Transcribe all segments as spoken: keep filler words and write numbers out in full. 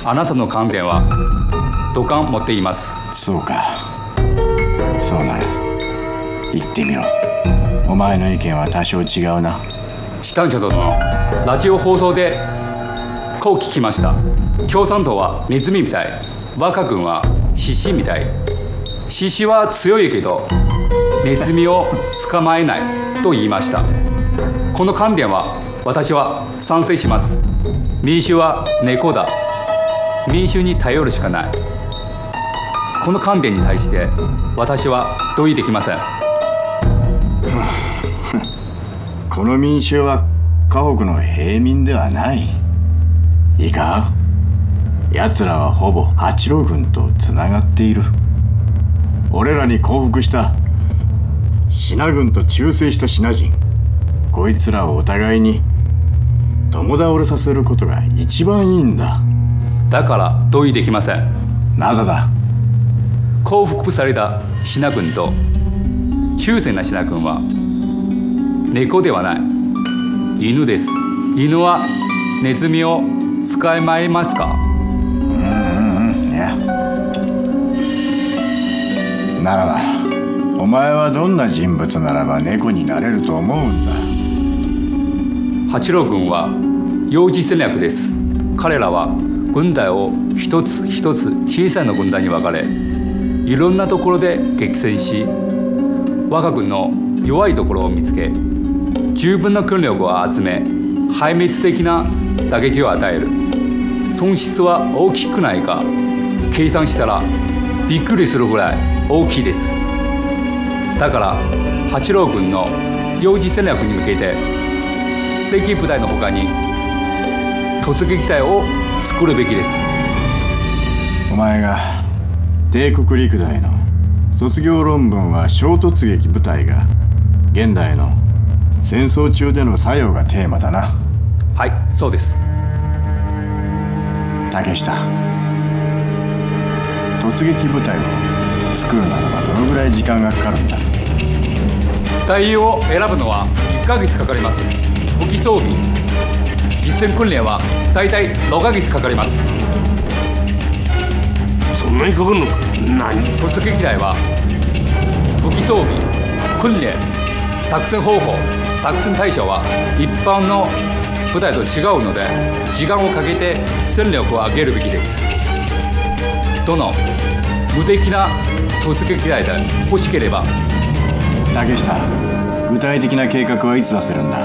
あなたの観点は土管持っています。 そうか。そうなら言ってみろ。お前の意見は多少違うな。 師団長殿のラジオ放送でこう聞きました。共産党はネズミみたい、我が軍は獅子みたい。獅子は強いけどネズミを捕まえないと言いました。この観点は私は賛成します。民衆は猫だ。民衆に頼るしかない。この観点に対して私は同意できません。 この民衆は家国の平民ではない。いいか、奴らはほぼ八郎軍とつながっている。俺らに降伏した信軍と忠誠した信人、こいつらをお互いに共倒れさせることが一番いいんだ。 だから同意できません。 なぜだ。 降伏された信軍と忠誠な信軍は猫ではない、犬です。犬はネズミを捕まえますか。 うんうんうん、いや。ならばお前はどんな人物ならば猫になれると思うんだ。 八郎軍は幼児戦略です。彼らは軍隊を一つ一つ小さな軍隊に分かれ、いろんなところで激戦し、我が軍の弱いところを見つけ、十分な軍力を集め、壊滅的な打撃を与える。損失は大きくないか、計算したらびっくりするぐらい大きいです。だから八郎軍の幼児戦略に向けて、正規部隊のほかに突撃隊を作るべきです。 お前が帝国陸大の卒業論文は小突撃部隊が現代の戦争中での作用がテーマだな。 はい、そうです。 竹下、突撃部隊を作るならばどのぐらい時間がかかるんだ。 隊員を選ぶのはいっかげつかかります。武器装備、実践訓練はだいたいろっかげつかかります。 そんなにかかるのか。何。 突撃隊は武器装備、訓練、作戦方法、作戦対象は一般の部隊と違うので、時間をかけて戦力を上げるべきです。殿、無敵な突撃隊で欲しければ。 竹下、具体的な計画はいつ出せるんだ。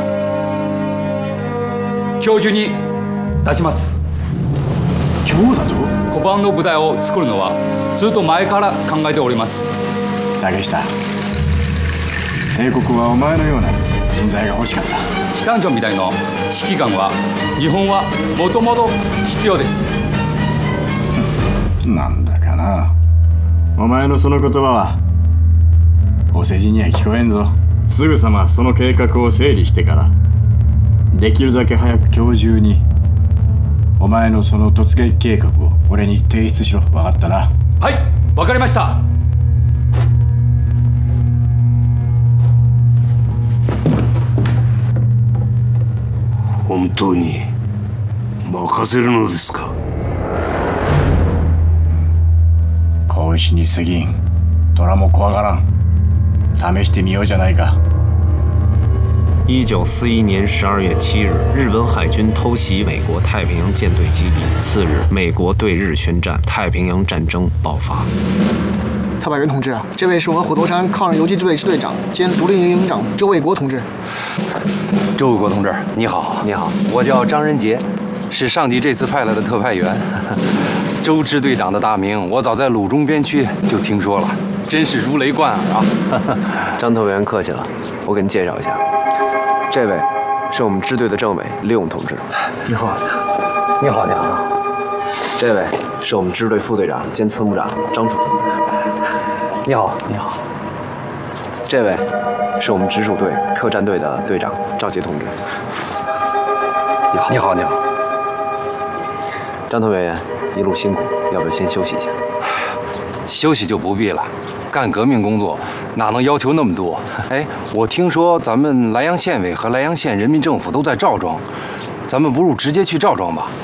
今日中に出します。 今日だと。 小判の部隊を作るのはずっと前から考えております。 竹下、帝国はお前のような人材が欲しかった。 師団長みたいな指揮官は日本はもともと必要です。 なんだかな、お前のその言葉はお世辞には聞こえんぞ。すぐさまその計画を整理してから、できるだけ早く今日中にお前のその突撃計画を俺に提出しろ。分かったな。 はい、分かりました。 本当に任せるのですか。 子牛に過ぎん。虎も怖がらん。試してみようじゃないか。 一九四一年十二月七日，日本海军偷袭美国太平洋舰队基地。次日，美国对日宣战，太平洋战争爆发。 特派员同志，这位是我们虎头山抗日游击支队支队长兼独立营营长周卫国同志。 周卫国同志，你好，你好，我叫张仁杰，是上级这次派来的特派员。周支队长的大名，我早在鲁中边区就听说了，真是如雷贯耳啊！ 张特派员客气了，我给您介绍一下，这位是我们支队的政委李勇同志。 你好，你好，你好。 这位是我们支队副队长兼参谋长张楚同志。 你好，你好。 这位是我们直属队特战队的队长赵杰同志。 你好，你好，你好。 张特派员，一路辛苦，要不要先休息一下？ 休息就不必了，干革命工作哪能要求那么多？哎，我听说咱们莱阳县委和莱阳县人民政府都在赵庄，咱们不如直接去赵庄吧？